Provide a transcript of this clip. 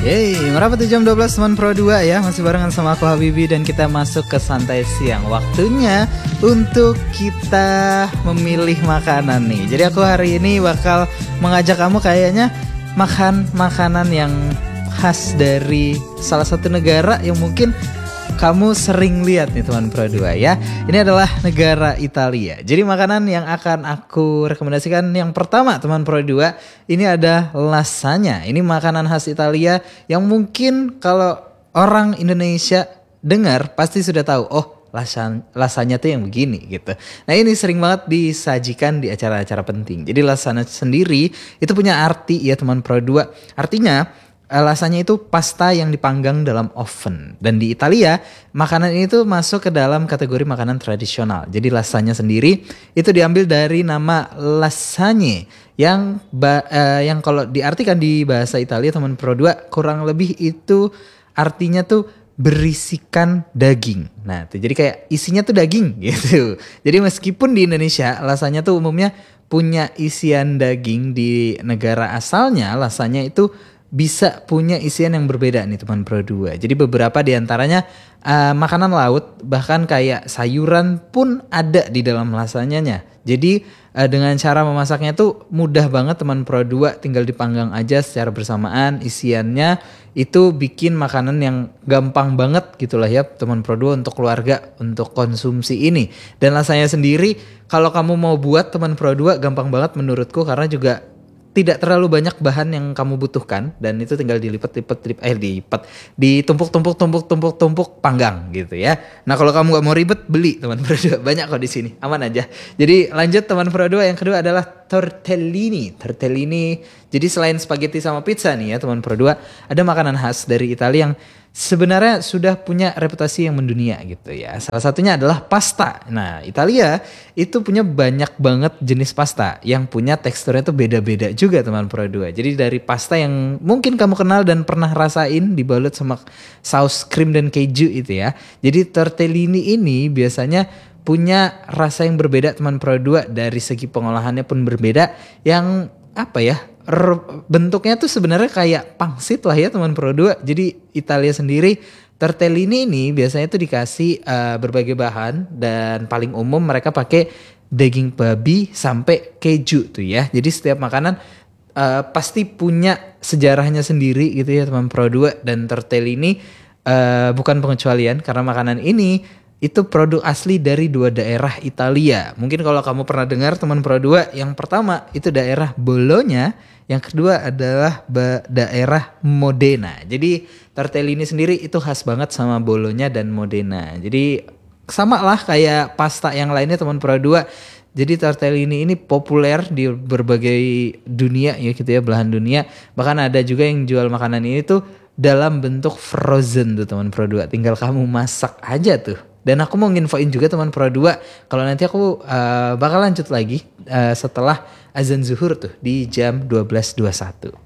Yeay, merapat di jam 12 teman Pro 2 ya. Masih barengan sama aku Habibi dan kita masuk ke santai siang. Waktunya untuk kita memilih makanan nih. Jadi aku hari ini bakal mengajak kamu kayaknya makan makanan yang khas dari salah satu negara yang mungkin kamu sering lihat nih teman Pro 2 ya. Ini adalah negara Italia. Jadi makanan yang akan aku rekomendasikan yang pertama teman Pro 2 ini ada lasagna. Ini makanan khas Italia yang mungkin kalau orang Indonesia dengar pasti sudah tahu. Oh, lasagna tuh yang begini gitu. Nah ini sering banget disajikan di acara-acara penting. Jadi lasagna sendiri itu punya arti ya teman Pro 2. Artinya lasagna itu pasta yang dipanggang dalam oven. Dan di Italia, makanan ini tuh masuk ke dalam kategori makanan tradisional. Jadi lasagna sendiri itu diambil dari nama lasagne yang kalau diartikan di bahasa Italia teman Pro 2 kurang lebih itu artinya tuh berisikan daging. Nah, jadi kayak isinya tuh daging gitu. Jadi meskipun di Indonesia lasagna tuh umumnya punya isian daging, di negara asalnya lasagna itu bisa punya isian yang berbeda nih teman Pro 2. Jadi beberapa diantaranya makanan laut, bahkan kayak sayuran pun ada di dalam lasagnanya. Jadi dengan cara memasaknya tuh mudah banget teman Pro 2, tinggal dipanggang aja secara bersamaan isiannya. Itu bikin makanan yang gampang banget gitulah ya teman Pro 2 untuk keluarga, untuk konsumsi ini. Dan lasagna sendiri kalau kamu mau buat teman Pro 2 gampang banget menurutku, karena juga tidak terlalu banyak bahan yang kamu butuhkan dan itu tinggal ditumpuk panggang gitu ya. Nah kalau kamu gak mau ribet, beli teman Pro 2, banyak kok di sini, aman aja. Jadi lanjut teman Pro 2, yang kedua adalah tortellini. Jadi selain spaghetti sama pizza nih ya teman Pro 2, ada makanan khas dari Italia yang sebenarnya sudah punya reputasi yang mendunia gitu ya. Salah satunya adalah pasta. Nah, Italia itu punya banyak banget jenis pasta yang punya teksturnya tuh beda-beda juga teman Pro 2. Jadi dari pasta yang mungkin kamu kenal dan pernah rasain dibalut sama saus krim dan keju itu ya. Jadi tortellini ini biasanya punya rasa yang berbeda teman Pro 2, dari segi pengolahannya pun berbeda, yang apa ya? Bentuknya tuh sebenarnya kayak pangsit lah ya teman Pro 2. Jadi Italia sendiri tortellini ini biasanya tuh dikasih berbagai bahan, dan paling umum mereka pakai daging babi sampai keju tuh ya. Jadi setiap makanan pasti punya sejarahnya sendiri gitu ya teman Pro 2, dan tortellini bukan pengecualian, karena makanan ini itu produk asli dari dua daerah Italia. Mungkin kalau kamu pernah dengar teman Pro 2, yang pertama itu daerah Bologna, yang kedua adalah daerah Modena. Jadi tortellini sendiri itu khas banget sama Bologna dan Modena. Jadi sama lah kayak pasta yang lainnya teman Pro 2. Jadi tortellini ini populer di berbagai dunia ya gitu ya, belahan dunia. Bahkan ada juga yang jual makanan ini tuh dalam bentuk frozen tuh teman Pro 2. Tinggal kamu masak aja tuh. Dan aku mau nginfoin juga teman Pro 2, kalau nanti aku bakal lanjut lagi setelah azan zuhur tuh di jam 12.21.